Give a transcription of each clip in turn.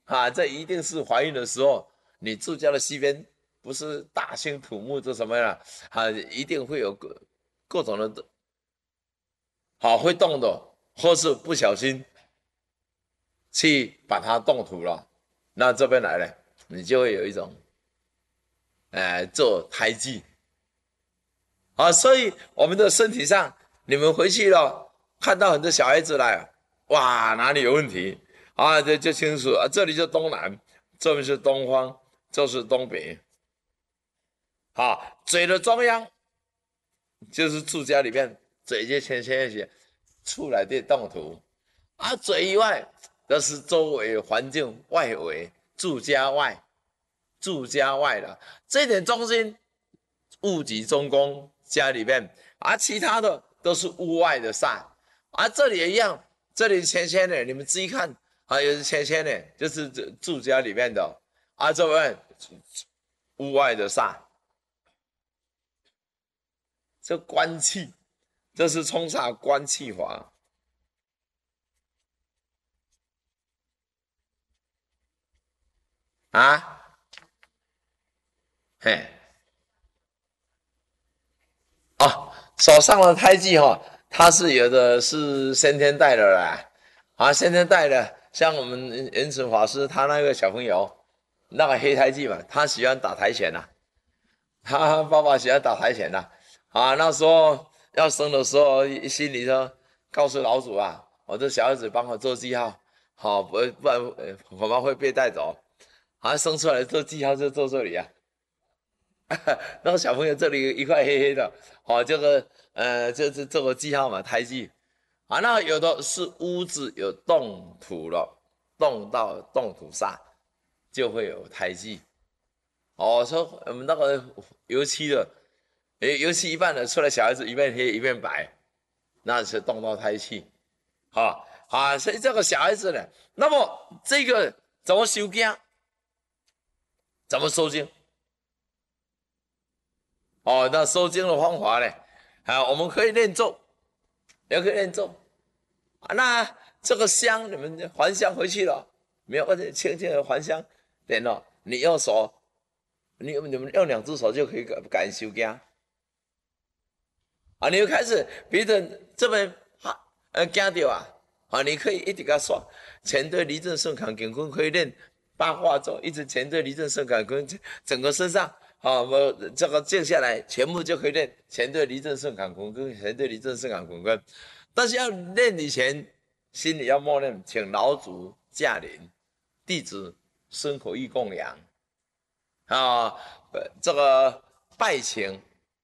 这一定是怀孕的时候，你住家的西边不是大兴土木这什么呀？一定会有各种的，会动的，或是不小心去把它动土了，那这边来了，你就会有一种，做胎记，所以我们的身体上，你们回去了，看到很多小孩子来，哇，哪里有问题这就清楚这里就东南，这边是东方，这是东北，嘴的中央就是住家里面，嘴就牵一些出来的动土，嘴以外都是周围环境外围住家外的这点中心物极中宫家里面其他的都是屋外的煞这里也一样，这里牵的，你们仔细看也是牵的，就是住家里面的这边屋外的煞，这官气，这是冲煞官气法嘿，手上的胎记它是有的是先天带的啦，先天带的，像我们圆存法师他那个小朋友，那个黑胎记嘛，他喜欢打苔藓他爸爸喜欢打苔藓那时候要生的时候，心里说告诉老主我的小孩子帮我做记号，不然我妈会被带走，生出来做记号就做这里那个小朋友这里一块黑黑的，这个就是这个记号嘛，胎记那有的是屋子有动土了，动到动土煞就会有胎记说我们那个油漆的，油漆一半的出来小孩子一面黑一面白，那是动到胎气所以这个小孩子呢，那么这个怎么修经，怎么收经那收经的方法呢我们可以念咒，也可以念咒那这个香你们还香回去了没有？轻轻的还香点了，你用手，你们用2只手就可以感修经你就开始别人这边惊到你可以一直给他刷前对离正顺坎乾坤，可以练八卦咒，一直前对离正顺坎坤，整个身上这个静下来，全部就可以练前对离正顺坎坤跟前对离正顺坎坤坤。但是要练以前，心里要默念，请老祖驾临，弟子孙口意供养这个拜请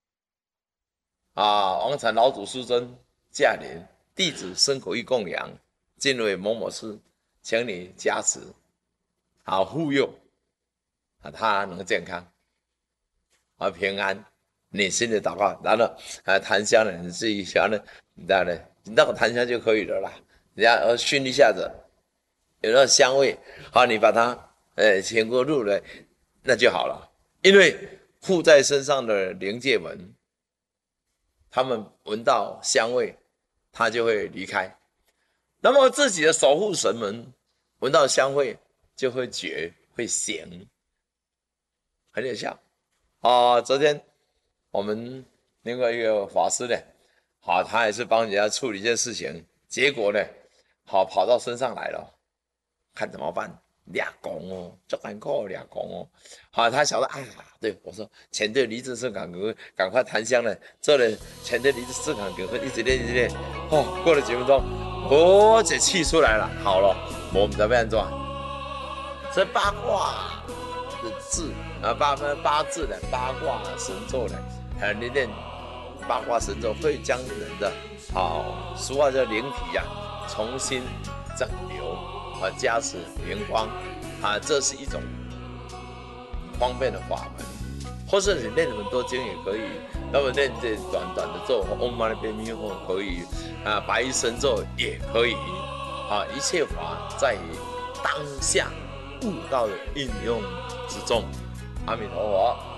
王禅老祖师尊驾临，弟子孙口意供养，今为某某事，请你加持护佑他能健康平安，你心里祷告，然后檀香呢，你自己想呢，那个檀香就可以了啦，然后熏一下子，有那香味你把它请过入了，那就好了。因为附在身上的灵界们，他们闻到香味，他就会离开。那么自己的守护神们闻到香味就会觉会醒，很有效昨天我们另外一个法师呢，他也是帮人家处理一件事情，结果呢，跑到身上来了，看怎么办？俩公就难过俩公他想到对我说前对离子肾坎坷，赶快檀香了，这里前对离子肾坎坷，一直练一直练，过了几分钟，这气出来了，好了，我们怎么样做？这八卦的字八字的八卦神咒呢，你练八卦神咒会将人的俗话叫灵体重新整流加持灵光这是一种方便的法门，或是你练很多经也可以，那么练这短短的咒嗡嘛呢呗咪吽可以白衣神咒也可以一切法在于当下悟道的应用之中。阿弥陀佛。